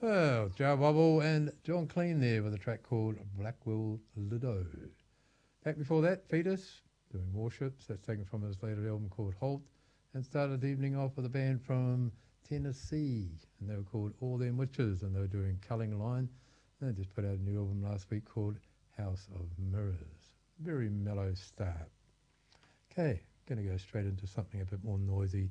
Well, Jar Wobble and John Clean there with a track called Blackwell Lido. Back before that, Fetus doing Warships. That's taken from his later album called Halt. And started the evening off with a band from Tennessee. And they were called All Them Witches. And they were doing Culling Line. And they just put out a new album last week called House of Mirrors. Very mellow start. Okay, going to go straight into something a bit more noisy.